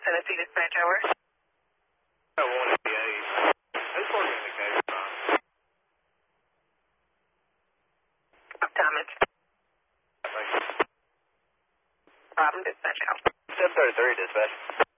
Tennessee Dispatch Hour. I want to be who's working the case, Ron? Thomas. Thank you. Problem Dispatch Hour. 1033 Dispatch.